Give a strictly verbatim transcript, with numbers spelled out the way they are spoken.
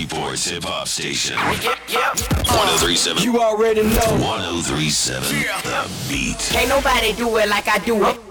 Shreveport hip hop station. one oh three point seven. You already know. one oh three point seven. The Beat. Can't nobody do it like I do it.